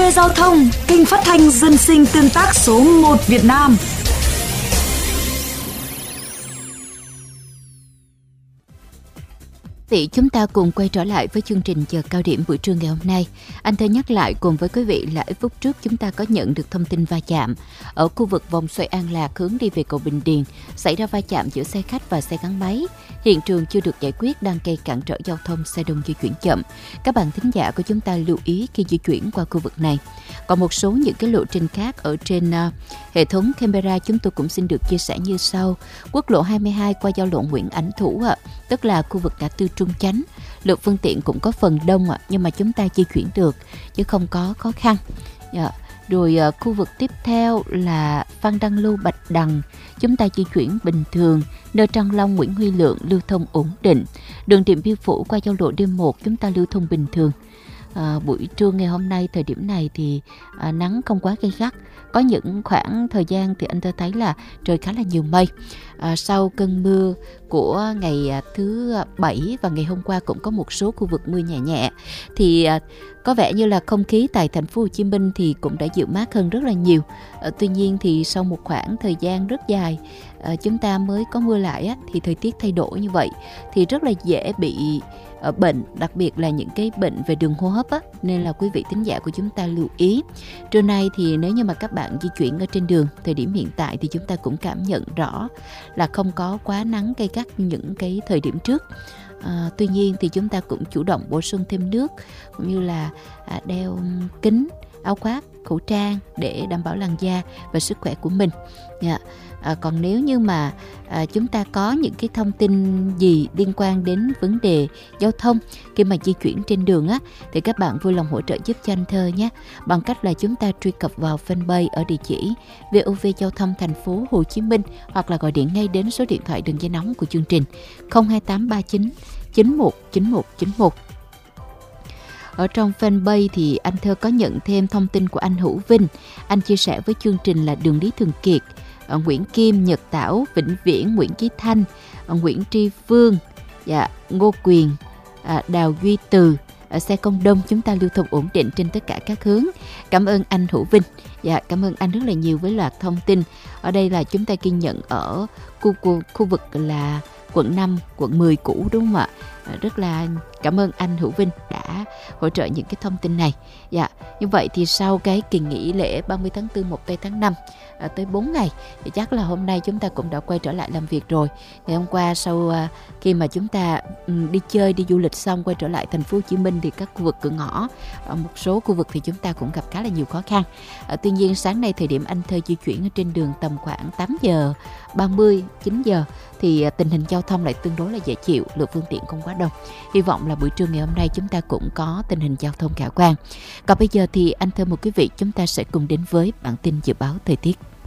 Giao thông, kênh phát thanh dân sinh tương tác số 1 Việt Nam. Chúng ta cùng quay trở lại với chương trình giờ cao điểm buổi trưa ngày hôm nay. Anh Thơ nhắc lại cùng với quý vị là ít phút trước chúng ta có nhận được thông tin va chạm ở khu vực vòng xoay An Lạc hướng đi về cầu Bình Điền, xảy ra va chạm giữa xe khách và xe gắn máy. Hiện trường chưa được giải quyết, đang gây cản trở giao thông, xe đông di chuyển chậm. Các bạn thính giả của chúng ta lưu ý khi di chuyển qua khu vực này. Còn một số những cái lộ trình khác ở trên hệ thống camera chúng tôi cũng xin được chia sẻ như sau. Quốc lộ 22 qua giao lộ Nguyễn Ánh Thủ tức là khu vực ngã tư Trung Chánh, lượng phương tiện cũng có phần đông nhưng mà chúng ta di chuyển được chứ không có khó khăn. Rồi khu vực tiếp theo là Phan Đăng Lưu Bạch Đằng, chúng ta di chuyển bình thường. Nơi Trăng Long Nguyễn Huy Lượng lưu thông ổn định. Đường Điện Biên Phủ qua giao lộ D1 chúng ta lưu thông bình thường. Buổi trưa ngày hôm nay thời điểm này thì nắng không quá gay gắt. Có những khoảng thời gian thì anh thấy là trời khá là nhiều mây. Sau cơn mưa của ngày thứ Bảy và ngày hôm qua cũng có một số khu vực mưa nhẹ nhẹ, thì có vẻ như là không khí tại thành phố Hồ Chí Minh thì cũng đã dịu mát hơn rất là nhiều. Tuy nhiên thì sau một khoảng thời gian rất dài chúng ta mới có mưa lại thì thời tiết thay đổi như vậy thì rất là dễ bị bệnh, đặc biệt là những cái bệnh về đường hô hấp nên là quý vị thính giả của chúng ta lưu ý. Trưa nay thì nếu như mà các bạn di chuyển ở trên đường, thời điểm hiện tại thì chúng ta cũng cảm nhận rõ là không có quá nắng gay gắt như những cái thời điểm trước. Tuy nhiên thì chúng ta cũng chủ động bổ sung thêm nước cũng như là đeo kính, áo khoác, khẩu trang để đảm bảo làn da và sức khỏe của mình. Còn nếu như mà chúng ta có những cái thông tin gì liên quan đến vấn đề giao thông khi mà di chuyển trên đường thì các bạn vui lòng hỗ trợ giúp cho anh Thơ nhé, bằng cách là chúng ta truy cập vào fanpage ở địa chỉ VOV Giao thông thành phố Hồ Chí Minh, hoặc là gọi điện ngay đến số điện thoại đường dây nóng của chương trình 02839 919191. Ở trong fanpage thì anh Thơ có nhận thêm thông tin của anh Hữu Vinh. Anh chia sẻ với chương trình là đường Lý Thường Kiệt, Nguyễn Kim, Nhật Tảo, Vĩnh Viễn, Nguyễn Chí Thanh, Nguyễn Tri Phương, Ngô Quyền, Đào Duy Từ, xe công đông chúng ta lưu thông ổn định trên tất cả các hướng. Cảm ơn anh Hữu Vinh. Cảm ơn anh rất là nhiều với loạt thông tin. Ở đây là chúng ta ghi nhận ở khu vực là quận 5, quận 10 cũ đúng không ạ? Rất là cảm ơn anh Hữu Vinh đã hỗ trợ những cái thông tin này. Như vậy thì sau cái kỳ nghỉ lễ 30 tháng 4, 1 tây tháng 5 tới 4 ngày thì chắc là hôm nay chúng ta cũng đã quay trở lại làm việc rồi. Ngày hôm qua sau khi mà chúng ta đi chơi, đi du lịch xong quay trở lại thành phố Hồ Chí Minh thì các khu vực cửa ngõ, ở một số khu vực thì chúng ta cũng gặp khá là nhiều khó khăn. Tuy nhiên sáng nay thời điểm anh Thơ di chuyển ở trên đường tầm khoảng 8 giờ 30, 9 giờ thì tình hình giao thông lại tương đối là dễ chịu, lượng phương tiện không quá đông. Hy vọng là buổi trưa ngày hôm nay chúng ta cũng có tình hình giao thông khả quan. Còn bây giờ thì anh Thơ mời quý vị chúng ta sẽ cùng đến với bản tin dự báo thời tiết.